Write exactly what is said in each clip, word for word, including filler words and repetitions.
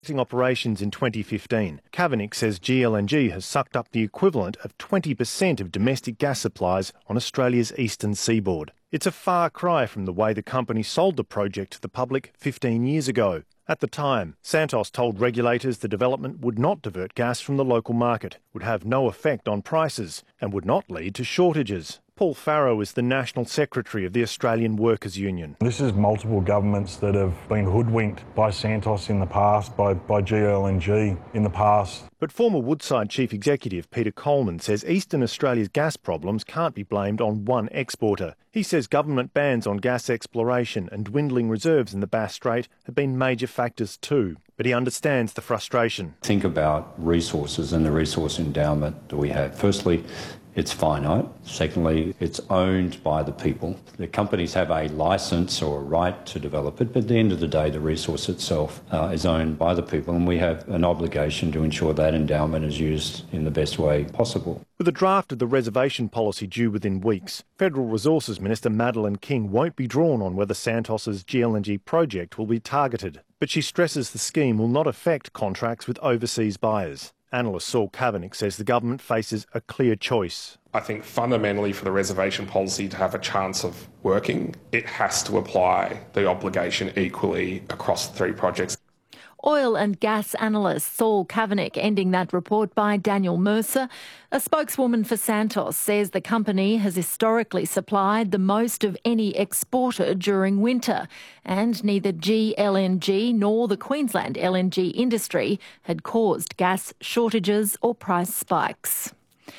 operations in twenty fifteen. Kavanagh says G L N G has sucked up the equivalent of twenty percent of domestic gas supplies on Australia's eastern seaboard. It's a far cry from the way the company sold the project to the public fifteen years ago. At the time, Santos told regulators the development would not divert gas from the local market, would have no effect on prices, and would not lead to shortages. Paul Farrow is the National Secretary of the Australian Workers' Union. This is multiple governments that have been hoodwinked by Santos in the past, by, by G L N G in the past. But former Woodside Chief Executive Peter Coleman says Eastern Australia's gas problems can't be blamed on one exporter. He says government bans on gas exploration and dwindling reserves in the Bass Strait have been major factors too. But he understands the frustration. Think about resources and the resource endowment that we have. Firstly, it's finite. Secondly, it's owned by the people. The companies have a licence or a right to develop it, but at the end of the day, the resource itself uh, is owned by the people, and we have an obligation to ensure that endowment is used in the best way possible. With a draft of the reservation policy due within weeks, Federal Resources Minister Madeleine King won't be drawn on whether Santos's G L N G project will be targeted, but she stresses the scheme will not affect contracts with overseas buyers. Analyst Saul Kavanagh says the government faces a clear choice. I think fundamentally for the reservation policy to have a chance of working, it has to apply the obligation equally across the three projects. Oil and gas analyst Saul Kavanagh ending that report by Daniel Mercer. A spokeswoman for Santos says the company has historically supplied the most of any exporter during winter, and neither G L N G nor the Queensland L N G industry had caused gas shortages or price spikes.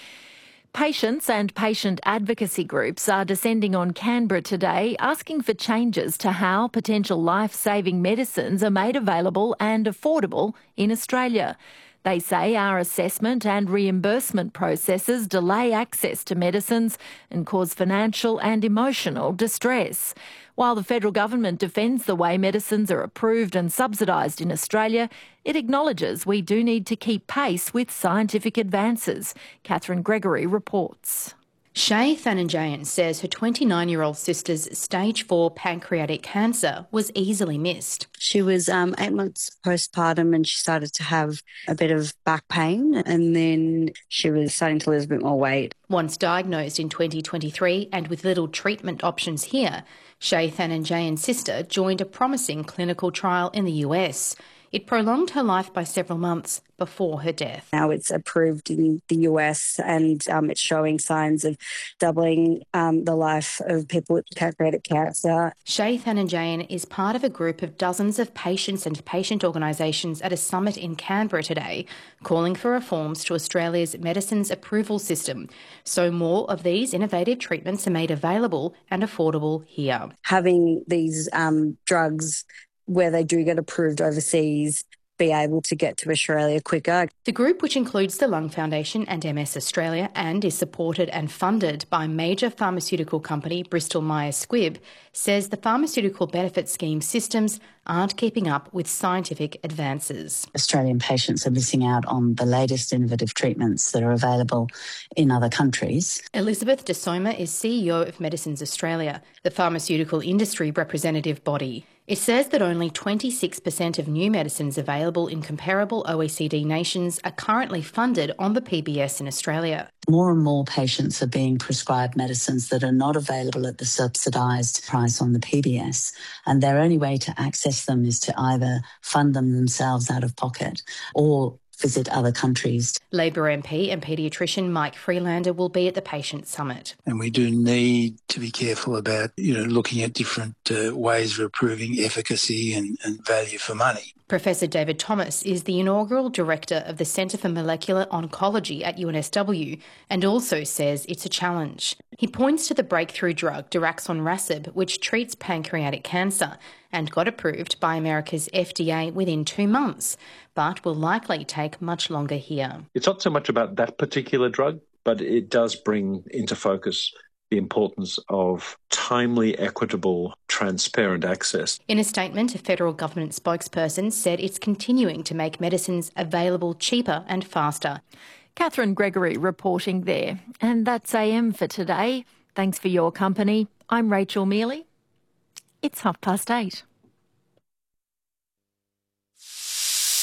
Patients and patient advocacy groups are descending on Canberra today, asking for changes to how potential life-saving medicines are made available and affordable in Australia. They say our assessment and reimbursement processes delay access to medicines and cause financial and emotional distress. While the federal government defends the way medicines are approved and subsidised in Australia, it acknowledges we do need to keep pace with scientific advances. Catherine Gregory reports. Shay Thananjayan says her twenty-nine-year-old sister's stage four pancreatic cancer was easily missed. She was um, eight months postpartum and she started to have a bit of back pain, and then she was starting to lose a bit more weight. Once diagnosed in twenty twenty-three and with little treatment options here, Shay Thananjayan's sister joined a promising clinical trial in the U S. It prolonged her life by several months before her death. Now it's approved in the U S and um, it's showing signs of doubling um, the life of people with pancreatic cancer. Shay Thananjayan is part of a group of dozens of patients and patient organisations at a summit in Canberra today, calling for reforms to Australia's medicines approval system, so more of these innovative treatments are made available and affordable here. Having these um, drugs where they do get approved overseas, be able to get to Australia quicker. The group, which includes the Lung Foundation and M S Australia and is supported and funded by major pharmaceutical company Bristol Myers Squibb, says the pharmaceutical benefit scheme systems aren't keeping up with scientific advances. Australian patients are missing out on the latest innovative treatments that are available in other countries. Elizabeth De Soma is C E O of Medicines Australia, the pharmaceutical industry representative body. It says that only twenty-six percent of new medicines available in comparable O E C D nations are currently funded on the P B S in Australia. More and more patients are being prescribed medicines that are not available at the subsidised price on the P B S, and their only way to access them is to either fund them themselves out of pocket or visit other countries. Labor M P and paediatrician Mike Freelander will be at the Patient Summit. And we do need to be careful about, you know, looking at different uh, ways of improving efficacy and, and value for money. Professor David Thomas is the inaugural director of the Centre for Molecular Oncology at U N S W and also says it's a challenge. He points to the breakthrough drug daraxonrasib, which treats pancreatic cancer and got approved by America's F D A within two months, but will likely take much longer here. It's not so much about that particular drug, but it does bring into focus the importance of timely, equitable, transparent access. In a statement, a federal government spokesperson said it's continuing to make medicines available cheaper and faster. Catherine Gregory reporting there. And that's A M for today. Thanks for your company. I'm Rachel Mealy. It's half past eight.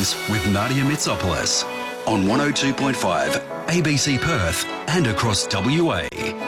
Mornings with Nadia Mitsopoulos on one oh two point five A B C Perth and across W A.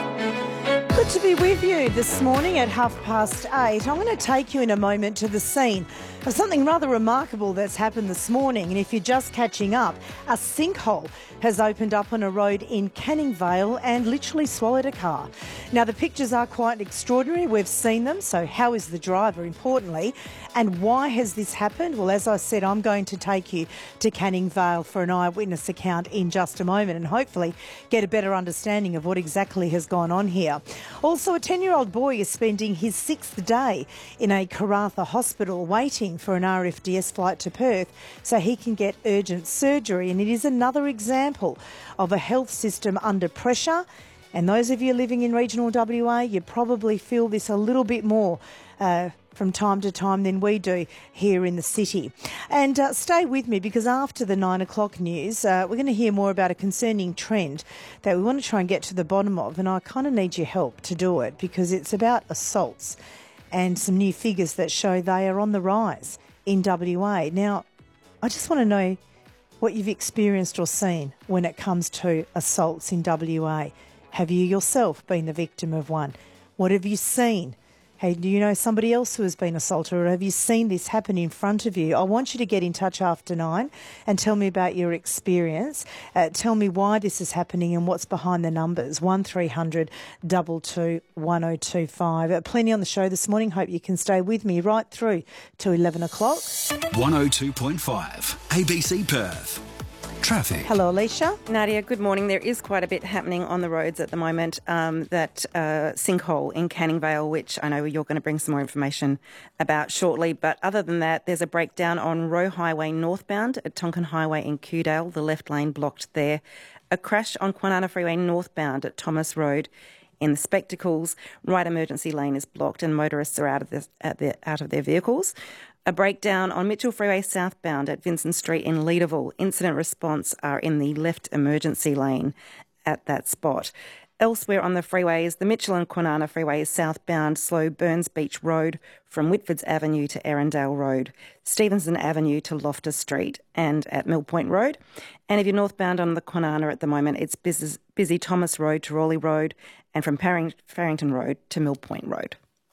Good to be with you this morning at half past eight. I'm going to take you in a moment to the scene of something rather remarkable that's happened this morning. And if you're just catching up, a sinkhole has opened up on a road in Canning Vale and literally swallowed a car. Now, the pictures are quite extraordinary. We've seen them. So how is the driver, importantly? And why has this happened? Well, as I said, I'm going to take you to Canning Vale for an eyewitness account in just a moment and hopefully get a better understanding of what exactly has gone on here. Also, a ten-year-old boy is spending his sixth day in a Karratha hospital waiting for an R F D S flight to Perth so he can get urgent surgery. And it is another example of a health system under pressure. And those of you living in regional W A, you probably feel this a little bit more uh, from time to time than we do here in the city. And uh, stay with me, because after the nine o'clock news, uh, we're going to hear more about a concerning trend that we want to try and get to the bottom of. And I kind of need your help to do it, because it's about assaults and some new figures that show they are on the rise in W A. Now, I just want to know what you've experienced or seen when it comes to assaults in W A. Have you yourself been the victim of one? What have you seen? Hey, do you know somebody else who has been assaulted, or have you seen this happen in front of you? I want you to get in touch after nine and tell me about your experience. Uh, tell me why this is happening and what's behind the numbers. one three hundred two two one oh two five. Uh, plenty on the show this morning. Hope you can stay with me right through to eleven o'clock. one oh two point five A B C Perth. Traffic. Hello, Alicia. Nadia, good morning. There is quite a bit happening on the roads at the moment. Um, that uh, sinkhole in Canning Vale, which I know you're going to bring some more information about shortly. But other than that, there's a breakdown on Roe Highway northbound at Tonkin Highway in Kewdale, the left lane blocked there. A crash on Kwinana Freeway northbound at Thomas Road in the Spectacles. Right emergency lane is blocked and motorists are out of, the, at the, out of their vehicles. A breakdown on Mitchell Freeway southbound at Vincent Street in Leederville. Incident response are in the left emergency lane at that spot. Elsewhere on the freeways, the Mitchell and Kwinana Freeways southbound slow Burns Beach Road from Whitfords Avenue to Erindale Road, Stevenson Avenue to Loftus Street and at Mill Point Road. And if you're northbound on the Kwinana at the moment, it's busy, busy Thomas Road to Raleigh Road and from Farring, Farrington Road to Mill Point Road.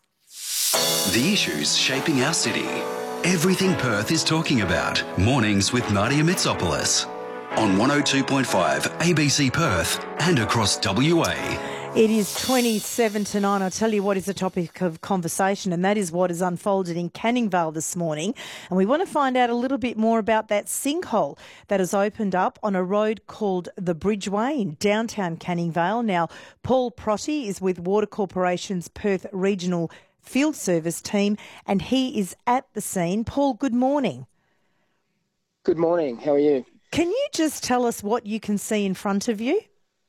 The issues shaping our city. Everything Perth is talking about. Mornings with Nadia Mitsopoulos on one oh two point five A B C Perth and across W A. It is twenty-seven to nine. I'll tell you what is the topic of conversation, and that is what has unfolded in Canning Vale this morning. And we want to find out a little bit more about that sinkhole that has opened up on a road called the Bridgeway in downtown Canning Vale. Now, Paul Protty is with Water Corporation's Perth Regional Field Service team, and he is at the scene. Paul, good morning. Good morning. How are you? Can you just tell us what you can see in front of you?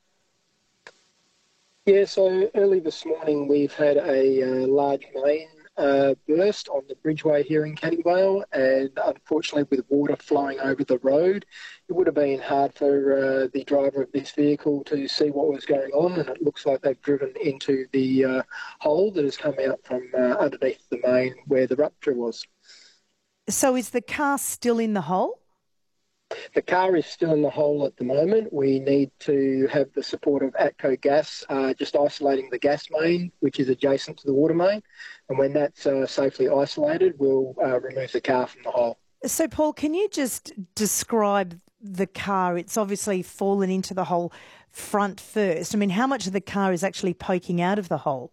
Yeah, so early this morning we've had a uh, large main uh, burst on the Bridgeway here in Canning Vale, and unfortunately with water flowing over the road, it would have been hard for uh, the driver of this vehicle to see what was going on, and it looks like they've driven into the uh, hole that has come out from uh, underneath the main where the rupture was. So is the car still in the hole? The car is still in the hole at the moment. We need to have the support of ATCO Gas, uh, just isolating the gas main, which is adjacent to the water main. And when that's uh, safely isolated, we'll uh, remove the car from the hole. So, Paul, can you just describe the car? It's obviously fallen into the hole front first. I mean, how much of the car is actually poking out of the hole?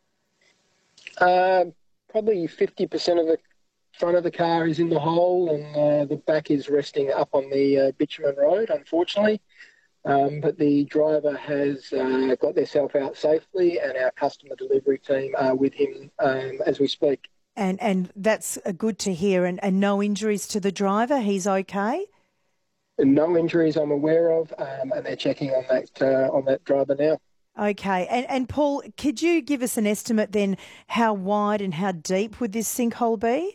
Uh, probably fifty percent of the front of the car is in the hole, and uh, the back is resting up on the uh, bitumen road, unfortunately. Um, but the driver has uh, got themselves out safely, and our customer delivery team are with him um, as we speak. And and that's good to hear. And, and no injuries to the driver? He's okay? No injuries I'm aware of, um, and they're checking on that uh, on that driver now. Okay. And, and Paul, could you give us an estimate then how wide and how deep would this sinkhole be?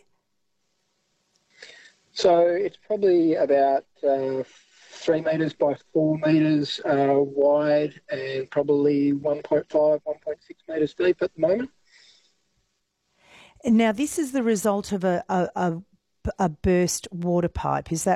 So it's probably about uh, three metres by four metres uh, wide, and probably one point five, one point six metres deep at the moment. Now, this is the result of a, a, a, a burst water pipe, is that